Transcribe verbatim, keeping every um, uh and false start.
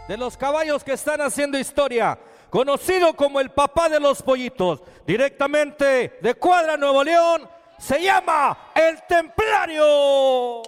de los caballos que están haciendo historia, conocido como el papá de los pollitos, directamente de Cuadra, Nuevo León, se llama El Templario.